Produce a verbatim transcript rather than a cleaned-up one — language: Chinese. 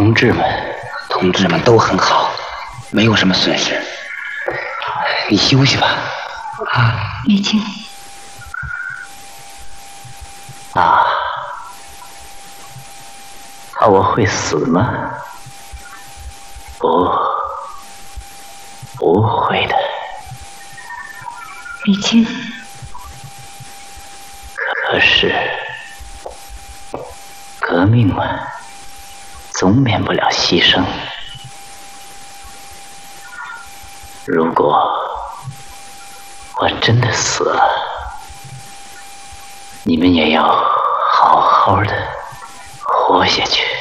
同志们，同志们都很好，没有什么损失。你休息吧。啊， 李青。 啊，怕我会死吗？不，不会的。 李青。 可是，革命嘛，总免不了牺牲。如果我真的死了，你们也要好好的活下去。